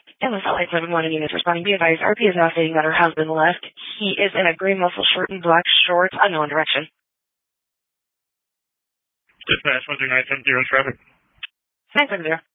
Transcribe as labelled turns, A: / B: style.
A: And the Salt Lake 711 units responding. Be advised, RP is now stating that her husband left. He is in a gray muscle shirt and black shorts, unknown direction.
B: Dispatch 12970 traffic.
A: 970.